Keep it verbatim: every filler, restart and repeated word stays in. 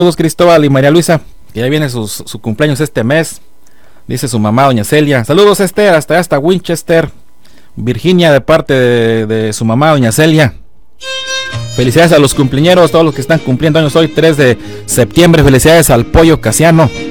Saludos Cristóbal y María Luisa, que ya viene su, su cumpleaños este mes, dice su mamá doña Celia. Saludos Esther, hasta hasta Winchester, Virginia, de parte de, de su mamá doña Celia. Felicidades a los cumpleañeros, todos los que están cumpliendo años hoy, tres de septiembre. Felicidades al Pollo Casiano.